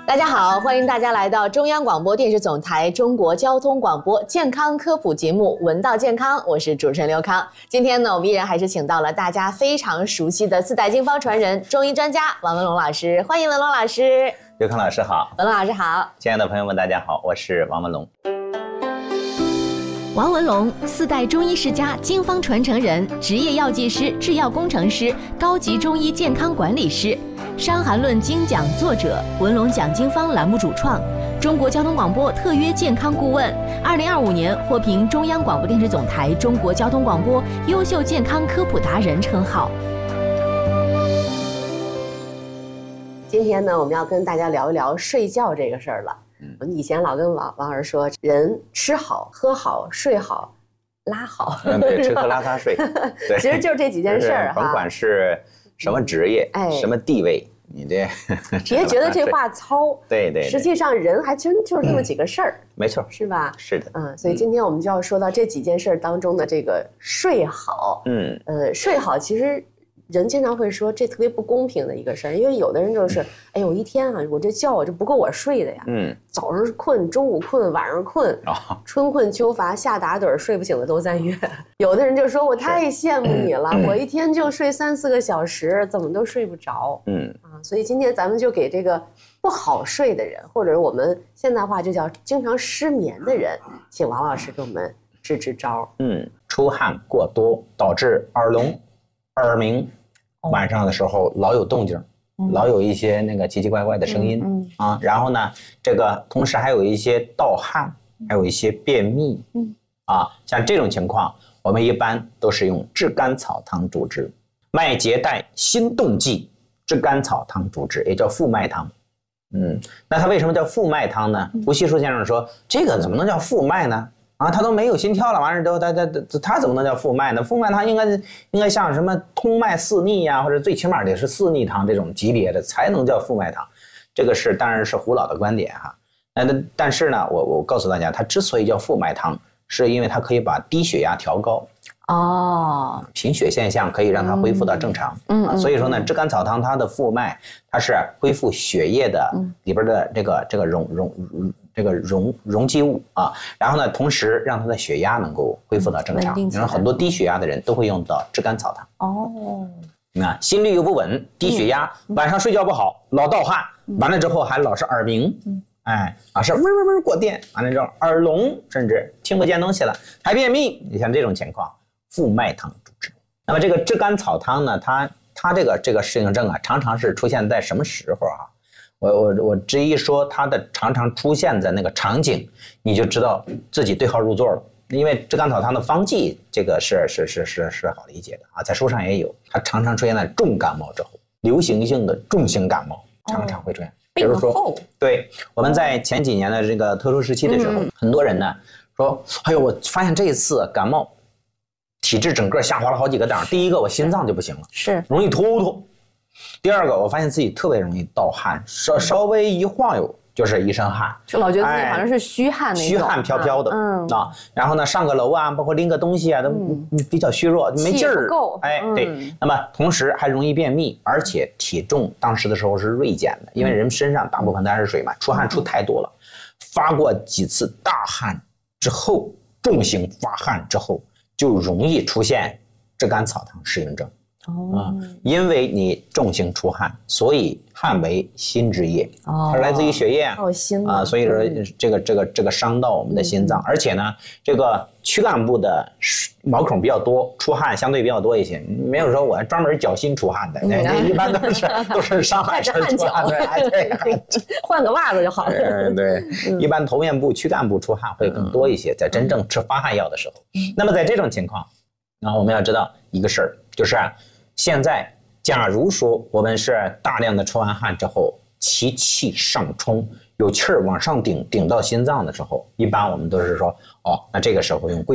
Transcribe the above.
大家好，欢迎大家来到中央广播电视总台中国交通广播健康科普节目《闻道健康》，我是主持人刘康。今天呢，我们依然还是请到了大家非常熟悉的四代经方传人、中医专家王文龙老师，欢迎文龙老师。 刘康老师好， 文龙老师好， 亲爱的朋友们，大家好，我是王文龙。 王文龙，四代中医世家、经方传承人，职业药剂师、制药工程师，高级中医健康管理师，《伤寒论》精讲作者，文龙讲经方栏目主创，中国交通广播特约健康顾问，2025年获评中央广播电视总台中国交通广播优秀健康科普达人称号。 今天呢，我们要跟大家聊一聊睡觉这个事儿了。以前老跟王老师说，人吃好、喝好、睡好、拉好， 对，吃喝拉撒睡，对， 其实就是这几件事儿哈。 甭管是什么职业，什么地位，你这别觉得这话糙， 对， 实际上人还真就是这么几个事儿， 没错， 是吧？ 是的， 所以今天我们就要说到这几件事当中的这个睡好，睡好其实。人经常会说这特别不公平的一个事儿，因为有的人就是，哎呦，一天啊，我这觉我这不够我睡的呀，早上困，中午困，晚上困，春困秋乏，夏打盹，睡不醒的都在月。有的人就说我太羡慕你了，我一天就睡3-4个小时，怎么都睡不着，所以今天咱们就给这个不好睡的人，或者我们现代话就叫经常失眠的人，请王老师给我们支支招。 出汗过多导致耳聋、耳鸣。晚上的时候老有动静，老有一些那个奇奇怪怪的声音，然后呢，这个同时还有一些盗汗，还有一些便秘，像这种情况，我们一般都是用炙甘草汤主治，麦秸岱辛动剂炙甘草汤主治，也叫复脉汤。那它为什么叫复脉汤呢？吴锡书先生说，这个怎么能叫复脉呢？他都没有心跳了，完事之后他怎么能叫复脉呢？复脉汤应该像什么通脉四逆呀，或者最起码得是四逆汤这种级别的才能叫复脉汤。这个当然是胡老的观点哈。但是呢，我告诉大家，它之所以叫复脉汤，是因为它可以把低血压调高。贫血现象可以让它恢复到正常。所以说呢，炙甘草汤它的复脉，它是恢复血液的里边的这个溶积物然后呢，同时让它的血压能够恢复到正常。因为很多低血压的人都会用到炙甘草汤。心率又不稳，低血压，晚上睡觉不好，老盗汗，完了之后还老是耳鸣，是嗡嗡嗡过电，完了之后耳聋，甚至听不见东西了，还便秘。你像这种情况，复脉汤主治。那么这个炙甘草汤呢，它这个适应症常常是出现在什么时候我只一说它的常常出现在那个场景，你就知道自己对号入座了。因为炙甘草汤的方剂，这个是好理解的在书上也有，它常常出现在重感冒之后，流行性的重型感冒常常会出现。比如说，对，我们在前几年的这个特殊时期的时候，很多人呢说，哎呦，我发现这一次感冒，体质整个下滑了好几个档。第一个，我心脏就不行了， 是容易突突。第二个，我发现自己特别容易盗汗，稍微一晃悠就是一身汗， 就老觉得自己好像是虚汗那种， 虚汗飘飘的，然后呢，上个楼包括拎个东西都比较虚弱，没劲儿，对。那么同时还容易便秘，而且体重当时的时候是锐减的，因为人身上大部分都是水嘛，出汗出太多了，发过几次大汗之后，重型发汗之后，就容易出现炙甘草汤适应症。因为你重型出汗，所以汗为心之液，它是来自于血液所以说这个伤到我们的心脏，而且呢，这个躯干部的毛孔比较多，出汗相对比较多一些，没有说我专门脚心出汗的，一般都是上汗出汗的， 换个袜子就好了。 对，一般头面部、躯干部出汗会更多一些，在真正吃发汗药的时候。那么在这种情况，我们要知道一个事儿，就是现在，假如说我们是大量的出完汗之后，其气上冲，有气儿往上顶到心脏的时候，一般我们都是说，那这个时候用桂